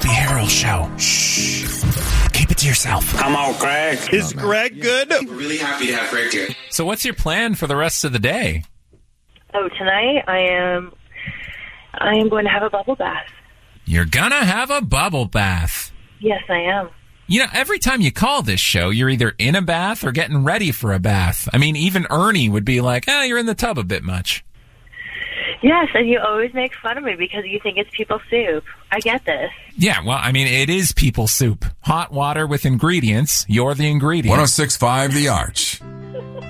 Opie Harrell Show. Shh. Keep it to yourself. Come on, Greg. Is Greg good? We're really happy to have Greg here. So what's your plan for the rest of the day? Oh, tonight I am going to have a bubble bath. You're gonna have a bubble bath. Yes, I am. You know, every time you call this show, you're either in a bath or getting ready for a bath. I mean, even Ernie would be like, you're in the tub a bit much. Yes, and you always make fun of me because you think it's people soup. I get this. Yeah, well, I mean, it is people soup. Hot water with ingredients. You're the ingredient. 106.5 The Arch.